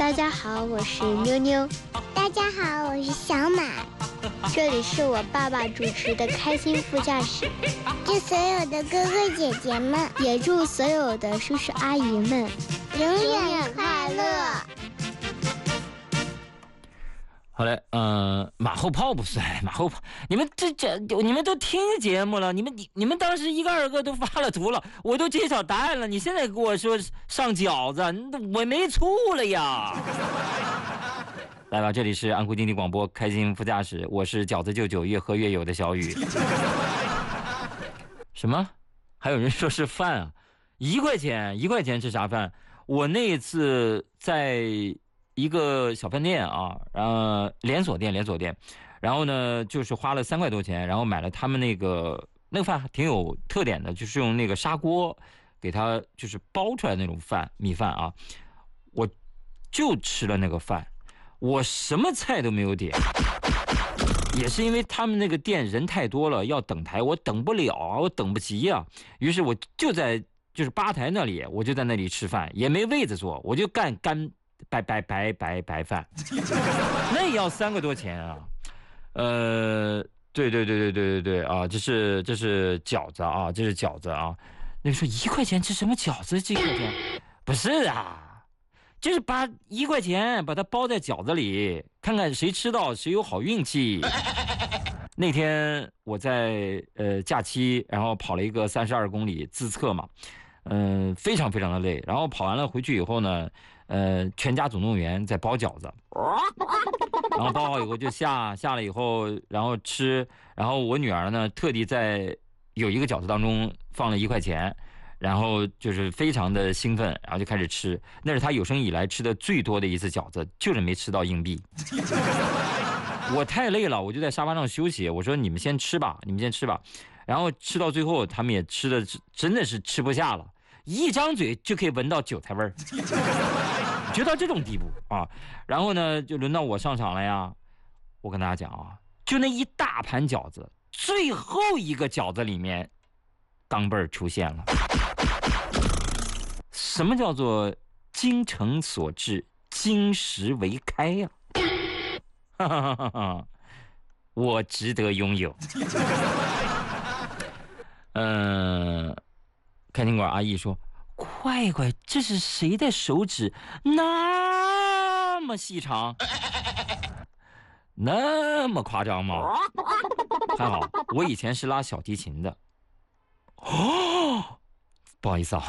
大家好，我是妞妞。 大家好，我是小马。 这里是我爸爸主持的开心副驾驶。 祝所有的哥哥姐姐们， 也祝所有的叔叔阿姨们永远快乐。 好嘞，马后炮不是马后炮，你们你们都听节目了，你们当时一个二个都发了图了，我都揭晓答案了，你现在跟我说上饺子，我没醋了呀！来吧，这里是安徽经济广播开心副驾驶，我是饺子舅舅，越喝越有的小雨。什么？还有人说是饭啊？1块钱吃啥饭？我那一次在一个小饭店啊，连锁店，然后呢，就是花了3块多钱，然后买了他们那个饭挺有特点的，就是用那个砂锅给它就是包出来那种米饭啊，我就吃了那个饭，我什么菜都没有点，也是因为他们那个店人太多了，要等台，我等不了啊，我等不及啊，于是我就在就是吧台那里，我就在那里吃饭，也没位子坐，我就干白饭，那也要3块多钱啊！对啊，这是饺子啊，这是饺子啊。那说1块钱吃什么饺子？1块钱不是啊，就是把1块钱把它包在饺子里，看看谁吃到谁有好运气。那天我在假期，然后跑了一个32公里自测嘛，非常非常的累。然后跑完了回去以后呢，全家总动员在包饺子，然后包好以后就下了以后，然后吃。然后我女儿呢，特地在有一个饺子当中放了1块钱，然后就是非常的兴奋，然后就开始吃。那是她有生以来吃的最多的一次饺子，就是没吃到硬币。我太累了，我就在沙发上休息。我说你们先吃吧。然后吃到最后，他们也吃的真的是吃不下了，一张嘴就可以闻到韭菜味儿，就到这种地步啊。然后呢，就轮到我上场了呀。我跟大家讲啊，就那一大盘饺子，最后一个饺子里面，钢镚儿出现了。什么叫做精诚所至，金石为开呀？我值得拥有。开心馆阿姨说：“快，这是谁的手指那么细长？那么夸张吗？”还好，我以前是拉小提琴的。哦，不好意思啊。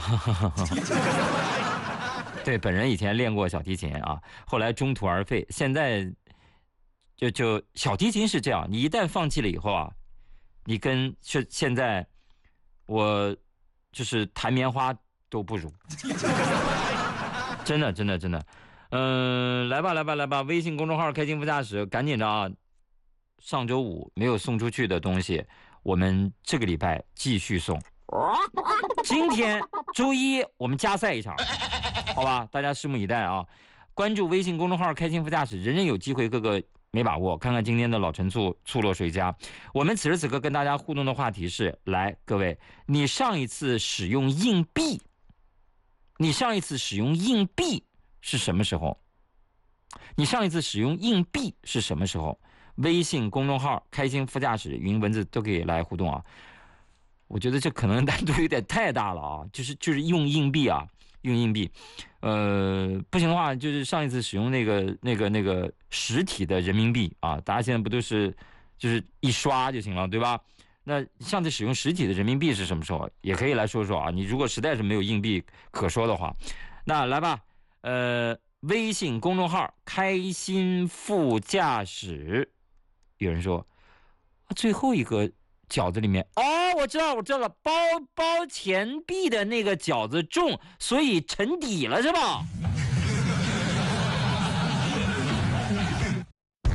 对，本人以前练过小提琴啊，后来中途而废。现在就小提琴是这样，你一旦放弃了以后啊，你跟现在我就是弹棉花都不如。真的。来吧，微信公众号开心副驾驶，赶紧的啊！上周五没有送出去的东西，我们这个礼拜继续送。今天周一我们加赛一场，好吧，大家拭目以待啊！关注微信公众号开心副驾驶，人人有机会，个个没把握。看看今天的老陈醋落谁家。我们此时此刻跟大家互动的话题是：来，各位，你上一次使用硬币是什么时候？微信公众号开心副驾驶语音文字都可以来互动啊。我觉得这可能难度有点太大了啊，就是用硬币啊，不行的话，就是上一次使用那个实体的人民币啊，大家现在不都是就是一刷就行了，对吧？那上次使用实体的人民币是什么时候？也可以来说说啊。你如果实在是没有硬币可说的话，那来吧，微信公众号开心副驾驶，有人说最后一个饺子里面，我知道了，包钱币的那个饺子重，所以沉底了是吧？